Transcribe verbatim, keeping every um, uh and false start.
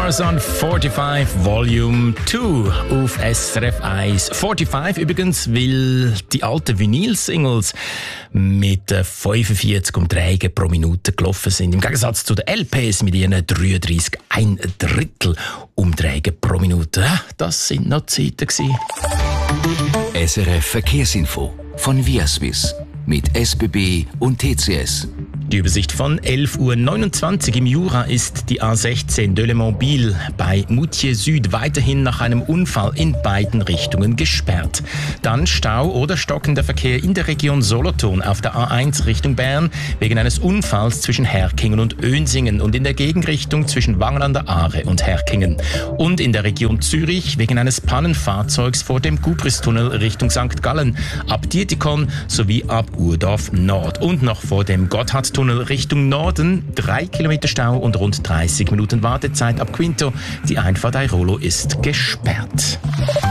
Tarzan fünfundvierzig Volume zwei auf S R F eins. fünfundvierzig übrigens, weil die alten Vinyl-Singles mit fünfundvierzig Umdrehungen pro Minute gelaufen sind. Im Gegensatz zu den L Ps mit ihren dreiunddreißig, ein Drittel Umdrehungen pro Minute. Das sind noch Zeiten gewesen. S R F Verkehrsinfo von Viaswiss mit S B B und T C S. Die Übersicht von elf Uhr neunundzwanzig im Jura ist die A sechzehn Delémont-Biel bei Moutier Süd weiterhin nach einem Unfall in beiden Richtungen gesperrt. Dann Stau oder stockender Verkehr in der Region Solothurn auf der A eins Richtung Bern wegen eines Unfalls zwischen Herkingen und Önsingen und in der Gegenrichtung zwischen Wangen an der Aare und Herkingen. Und in der Region Zürich wegen eines Pannenfahrzeugs vor dem Gubristunnel Richtung Sankt Gallen, ab Dietikon sowie ab Urdorf Nord und noch vor dem Gotthardtunnel Richtung Norden, drei Kilometer Stau und rund dreißig Minuten Wartezeit ab Quinto. Die Einfahrt Airolo ist gesperrt.